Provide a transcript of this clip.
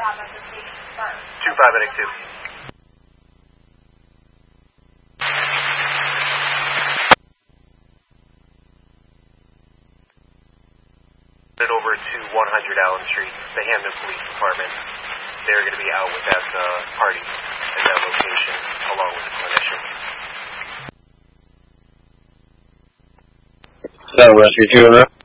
25 Medic 2. Over to 100 Allen Street, the Hamden Police Department. They're going to be out with that party in that location, along with the clinician. That rescue 2 on that?